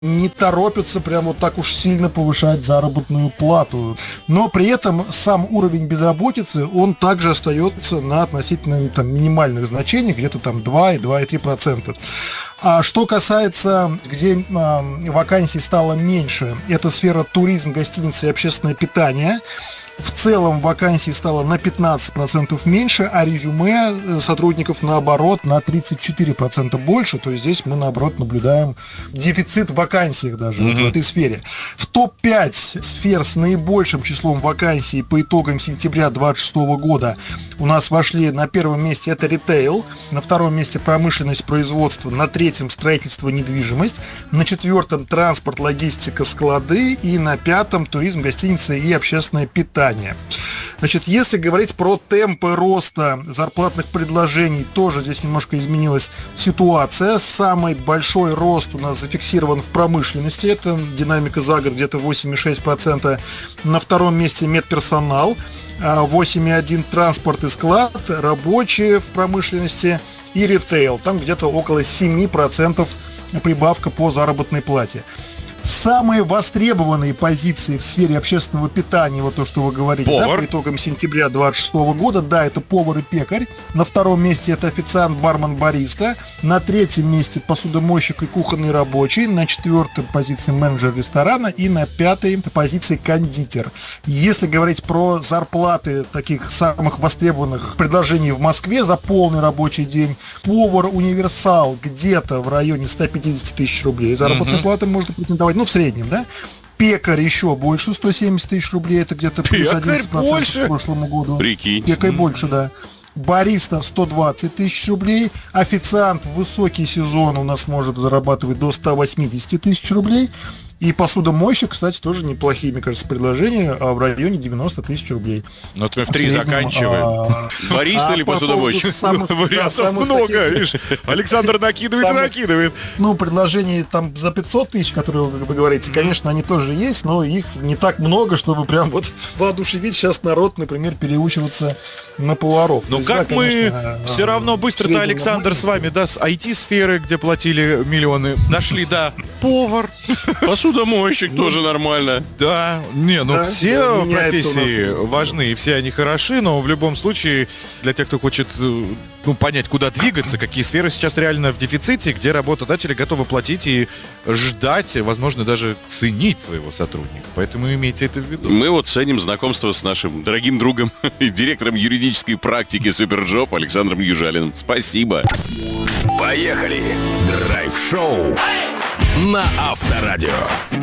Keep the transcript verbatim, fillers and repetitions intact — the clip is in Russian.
не торопятся прям вот так уж сильно повышать заработную плату. Но при этом сам уровень безработицы, он также остается на относительно там, минимальных значениях, где-то там два и два целых три десятых процента. А что касается, где а, вакансий стало меньше, это сфера туризм, гостиницы и общественное питание. В целом вакансий стало на пятнадцать процентов меньше, а резюме сотрудников, наоборот, на тридцать четыре процента больше. То есть здесь мы, наоборот, наблюдаем дефицит в вакансиях даже mm-hmm. вот в этой сфере. В топ пять сфер с наибольшим числом вакансий по итогам сентября две тысячи двадцать шестого года у нас вошли на первом месте это ритейл, на втором месте промышленность, производство, на третьем строительство, недвижимость, на четвертом транспорт, логистика, склады и на пятом туризм, гостиницы и общественное питание. Значит, если говорить про темпы роста зарплатных предложений, тоже здесь немножко изменилась ситуация. Самый большой рост у нас зафиксирован в промышленности, это динамика за год где-то восемь целых шесть десятых процента. На втором месте медперсонал, восемь целых один процента транспорт и склад, рабочие в промышленности и ритейл, там где-то около семь процентов прибавка по заработной плате. Самые востребованные позиции в сфере общественного питания, вот то, что вы говорите, да, по итогам сентября две тысячи двадцать шестого года, да, это повар и пекарь. На втором месте это официант, бармен, бариста. На третьем месте посудомойщик и кухонный рабочий. На четвертой позиции менеджер ресторана. И на пятой позиции кондитер. Если говорить про зарплаты таких самых востребованных предложений в Москве за полный рабочий день, повар-универсал где-то в районе сто пятьдесят тысяч рублей заработной mm-hmm. платы можно претендовать. Ну, в среднем, да? Пекарь еще больше, сто семьдесят тысяч рублей, это где-то плюс одиннадцать процентов к прошлому году. Прикинь. Пекарь mm. больше, да. Бариста сто двадцать тысяч рублей. Официант в высокий сезон у нас может зарабатывать до сто восемьдесят тысяч рублей. И посудомойщик, кстати, тоже неплохие, мне кажется, предложения, а в районе девяносто тысяч рублей. Ну, вот мы в три заканчиваем. Бариста или посудомойщик? Вариантов много, видишь. Александр накидывает и накидывает. Ну, предложений там за пятьсот тысяч, которые вы говорите, конечно, они тоже есть, но их не так много, чтобы прям вот воодушевить сейчас народ, например, переучиваться на поваров. Ну, как мы все равно быстро-то, Александр, с вами, да, с ай ти-сферы, где платили миллионы, нашли, да, повар, посудомойщик тоже нормально. Да, не, ну да, все да, профессии важны, и все они хороши, но в любом случае для тех, кто хочет ну, понять, куда двигаться, какие сферы сейчас реально в дефиците, где работодатели готовы платить и ждать, возможно, даже ценить своего сотрудника. Поэтому имейте это в виду. Мы вот ценим знакомство с нашим дорогим другом и директором юридической практики Суперджоп Александром Южалиным. Спасибо. Поехали! Драйв-шоу на Авторадио.